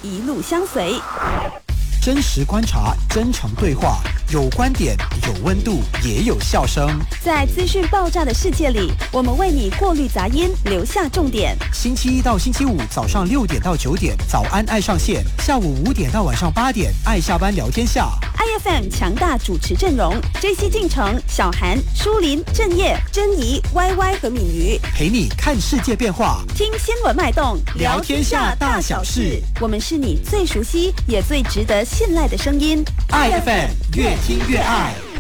一路相随。 真实观察，真诚对话，有观点，有温度，也有笑声。 在资讯爆炸的世界里，我们为你过滤杂音，留下重点。 星期一到星期五早上6点到9点，早安爱上线；下午5点到晚上8点，爱下班聊天下。 IFM 强大主持阵容：JC进城、小韩、舒林、郑业、珍妮、YY 和敏瑜， 陪你看世界变化， 听新闻脉动， 聊天下大小事。 我们是你最熟悉也最值得信赖的声音。 IFM 越听越爱。